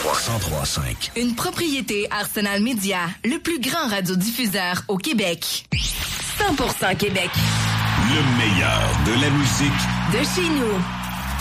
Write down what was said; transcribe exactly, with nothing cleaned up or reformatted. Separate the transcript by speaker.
Speaker 1: cent trois cinq.
Speaker 2: Une propriété Arsenal Media, le plus grand radiodiffuseur au Québec. cent pour cent Québec.
Speaker 1: Le meilleur de la musique
Speaker 2: de chez nous.